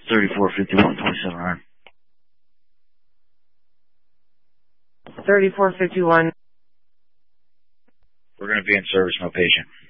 3451-2700. 3451. We're going to be in service, no patient.